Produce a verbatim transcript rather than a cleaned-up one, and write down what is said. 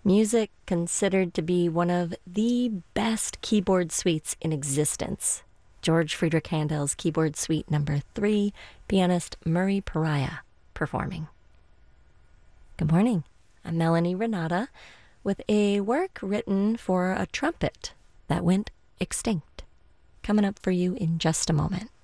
Music considered to be one of the best keyboard suites in existence. George Friedrich Handel's Keyboard Suite Number Three, pianist Murray Pariah performing. Good morning. I'm Melanie Renata with a work written for a trumpet that went extinct. Coming up for you in just a moment.